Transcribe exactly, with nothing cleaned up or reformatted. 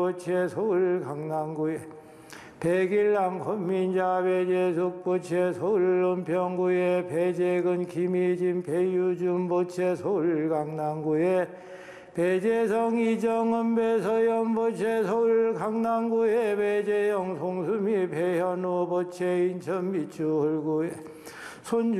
보채 서울 강남구에 백일남 권민자 배재숙 보채 서울 은평구에 배재근 김희진 배유준 보채 서울 강남구에 배재성 이정은 배서연 보채 서울 강남구에 배재영 송수미 배현우 보채 인천 미추홀구에 손주